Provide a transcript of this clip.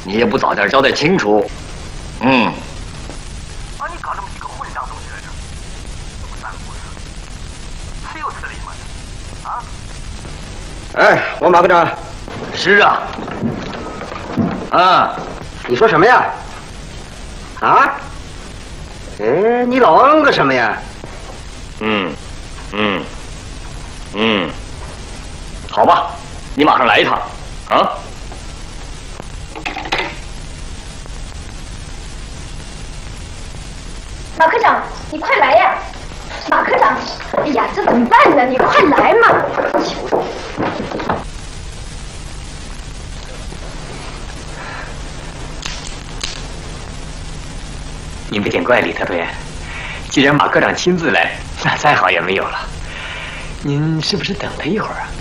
你也不早点交代清楚。嗯。 把你搞这么几个混账东西来着，这么三不四，谁有此理吗？啊？ 哎，王马科长。 是啊。啊， 你说什么呀？啊？哎，你老嗯个什么呀？ 好吧，你马上来一趟，啊？ 马科长，你快来呀！马科长，哎呀，这怎么办呢？你快来嘛！求您别见怪，李特推，既然马科长亲自来，那再好也没有了。您是不是等他一会儿啊？